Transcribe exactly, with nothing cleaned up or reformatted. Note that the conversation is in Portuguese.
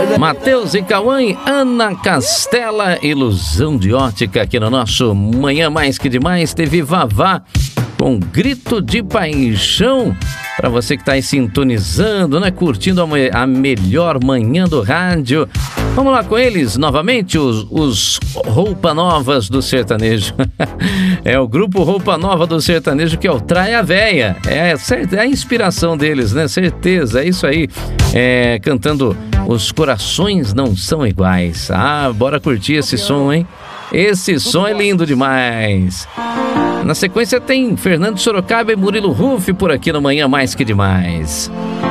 Matheus e Cauã, Ana Castela, Ilusão de Ótica, aqui no nosso Manhã Mais Que Demais. Teve Vavá com Grito de Paixão. Para você que está aí sintonizando, né? Curtindo a, a melhor manhã do rádio. Vamos lá com eles novamente, os, os Roupa Novas do Sertanejo. É o grupo Roupa Nova do Sertanejo, que é o Traia Véia. É, é a inspiração deles, né? Certeza, é isso aí. É, cantando Os Corações Não São Iguais. Ah, bora curtir esse som, hein? Esse som é lindo demais. Na sequência tem Fernando Sorocaba e Murilo Ruff por aqui no Manhã Mais Que Demais.